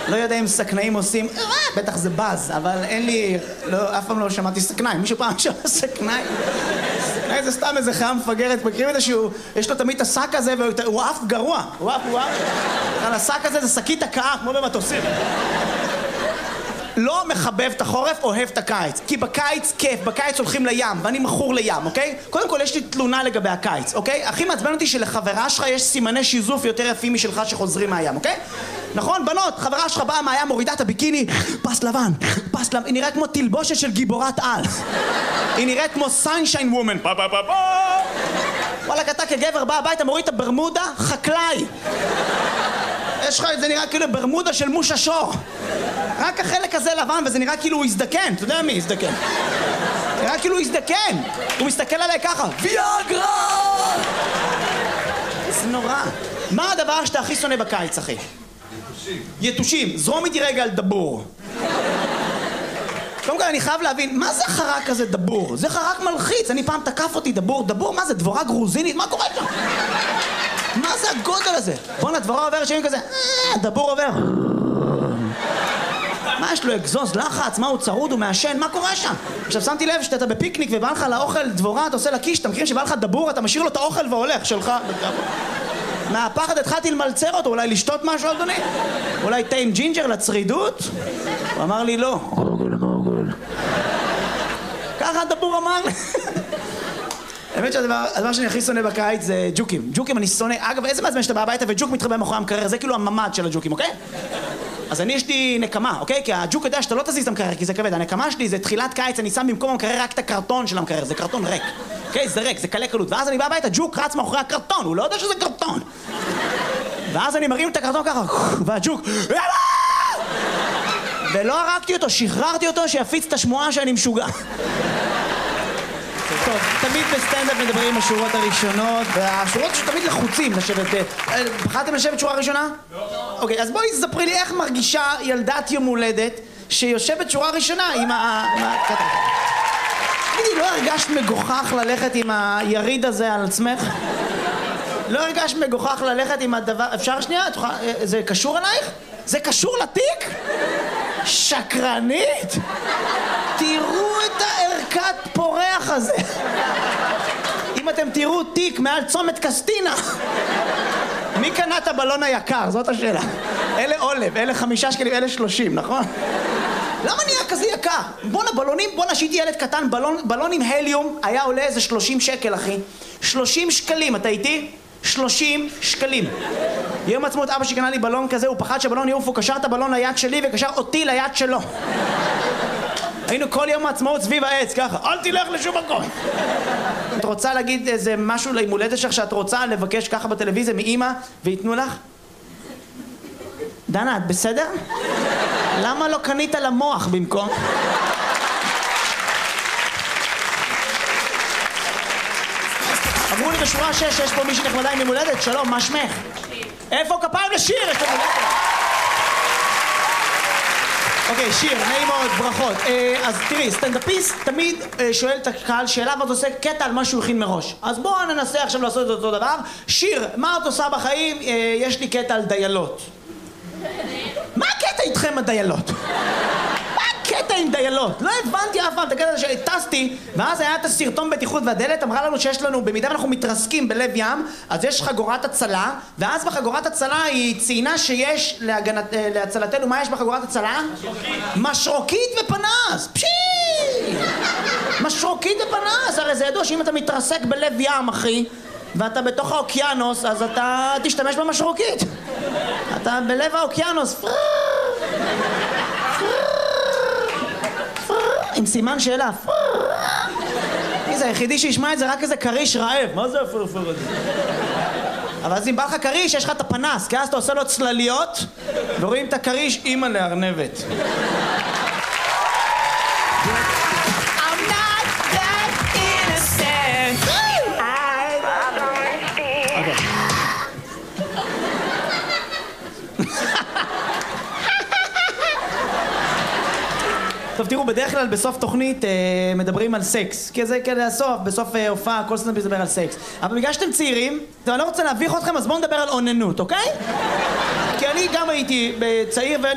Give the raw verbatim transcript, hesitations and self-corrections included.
לא יודע אם סכנאים עושים, בטח זה באז, אבל אין לי, לא, אף פעם לא שמעתי סכנאים. מישהו פעם שמע סכנאים? סכנאים זה סתם איזה חיה מפגרת, מכירים את זה שהוא, יש לו תמיד את השק הזה והוא אף גרוע, הוא אף, הוא אף. על השק הזה זה שקית הקאה, כמו במטוסים. לא מחבב את החורף, אוהב את הקיץ. כי בקיץ כיף, בקיץ הולכים לים, ואני מכור לים, אוקיי? קודם כל יש לי תלונה לגבי הקיץ, אוקיי? הכי מעצבן אותי שלחברה שלך יש סימני שיזוף יותר יפים משלך שחוזרים מהים, אוקיי? נכון, בנות, חברה שלך באה מהים, מורידה את הביקיני, פס לבן, פס לבן, היא נראית כמו תלבושת של גיבורת על. היא נראית כמו סנשיין וומן. פה פה פה פה. וואלה, אתה כגבר בא הביתה, מוריד את הברמודה, חקלאי. יש לך את זה נראה כאילו ברמודה של מושה שור. רק החלק הזה לבן וזה נראה כאילו הוא הזדקן. אתה יודע מי הזדקן? נראה כאילו הוא הזדקן. הוא מסתכל עליי ככה, ויאגרה! זה נורא. מה הדבר שאתה הכי שונא בקיץ, אחי? יתושים. יתושים. זרום איתי רגע על דבור. קודם כל אני חייב להבין, מה זה חרק הזה דבור? זה חרק מלחיץ. אני פעם תקף אותי דבור. דבור, מה זה? דבורה גרוזינית? מה קורה שם? מה זה הגודל הזה? בוא'נה, דבורה עוברת שנים כזה, דבור עובר. מה יש לו, אגזוז, לחץ? מה הוא צרוד, הוא מעשן? מה קורה שם? עכשיו שמתי לב שאתה בפיקניק ובא לך לאוכל דבורה, אתה עושה לקיש, אתה מכירים שבא לך דבור, אתה משאיר לו את האוכל והולך שלך. מהפחד התחלתי למלצר אותו, אולי לשתות משהו, אדוני? אולי תה עם ג'ינג'ר לצרידות? הוא אמר לי לא. ככה הדבור אמר לי. האמת שהדבר שאני הכי שונא בקיץ זה ג'וקים. ג'וקים אני שונא. אגב, איזה מעצבן שאתה בא הביתה וג'וק מתחבא מאחורי המקרר, זה כאילו הממד של הג'וקים, אוקיי? אז אני יש לי נקמה, אוקיי? כי הג'וק יודע שאתה לא תזיז את המקרר, כי זה כבד. הנקמה שלי זה תחילת קיץ, אני שם במקום המקרר רק את הקרטון של המקרר, זה קרטון ריק. אוקיי? זה ריק, זה קלה קלות. ואז אני בא הביתה, ג'וק רץ מאחורי הקרטון, הוא לא יודע שזה קרטון. ואז אני מרים את הקרטון ככה, והג'וק, ולא הרגתי אותו, שחררתי אותו שיפיץ את השמועה שאני משוגע. טוב, תמיד בסטנדאפ מדברים עם השורות הראשונות, והשורות שתמיד לחוצים לשבת. בחרתם לשבת שורה ראשונה? לא. אוקיי, אז בואי תספרי לי איך מרגישה ילדת יום הולדת שיושבת שורה ראשונה עם ה... תגידי, לא הרגשת מגוחך ללכת עם היריד הזה על עצמך? לא הרגשת מגוחך ללכת עם הדבר... אפשר שנייה? זה קשור אלייך? זה קשור לתיק? שקרנית? תראו את הערכת פורח הזה. אם אתם תראו תיק מעל צומת קסטינה, מי קנה את הבלון היקר? זאת השאלה. אלה עולב, אלה חמישה שקלים, אלה שלושים, נכון? למה נהיה כזה יקר? בואנה בלונים, בואנה שהייתי ילד קטן, בלון, בלון עם הליום היה עולה איזה שלושים שקל, אחי. שלושים שקלים, אתה איתי? שלושים שקלים. יום עצמאות אבא שקנה לי בלון כזה, הוא פחד שהבלון יעוף, הוא קשר את הבלון ליד שלי וקשר אותי ליד שלו. היינו כל יום העצמאות סביב העץ, ככה, אל תלך לשום מקום. את רוצה להגיד איזה משהו ליום הולדת שלך שאת רוצה לבקש ככה בטלוויזיה מאמא ויתנו לך? דנה, את בסדר? למה לא קנית למוח במקום? אמרו לי בשורה שש, יש פה מישהי נחמדה עם יום הולדת, שלום, מה שמך? איפה כפיים לשיר? יש פה יום הולדת. אוקיי, שיר, נעים מאוד, ברכות. אז תראי, סטנדאפיסט תמיד שואל את הקהל שאלה ואת עושה קטע על מה שהוא הכין מראש. אז בואו ננסה עכשיו לעשות את אותו דבר. שיר, מה את עושה בחיים? יש לי קטע על דיילות. מה הקטע איתכם הדיילות? מה הקטע עם דיילות? לא הבנתי אף פעם את הקטע שטסתי, ואז היה את הסרטון בטיחות והדלת אמרה לנו שיש לנו, במידה ואנחנו מתרסקים בלב ים, אז יש חגורת הצלה, ואז בחגורת הצלה היא ציינה שיש להגנת, להצלתנו, מה יש בחגורת הצלה? משרוקית. משרוקית ופנס! פשי! משרוקית ופנס! הרי זה ידוע שאם אתה מתרסק בלב ים, אחי, ואתה בתוך האוקיינוס, אז אתה תשתמש במשרוקית. אתה בלב האוקיינוס. עם סימן שאלה. זה היחידי שישמע את זה רק איזה קריש רעב. מה זה הפרפר הזה? אבל אז אם בא לך קריש, יש לך את הפנס, כי אז אתה עושה לו צלליות, ורואים את הקריש אימא לארנבת. טוב, תראו, בדרך כלל בסוף תוכנית אה, מדברים על סקס. כי זה כדי הסוף, בסוף אה, הופעה, כל סטנדאפיסט מדבר על סקס. אבל בגלל שאתם צעירים, אני לא רוצה להביך אתכם, אז בואו נדבר על אוננות, אוקיי? כי אני גם הייתי צעיר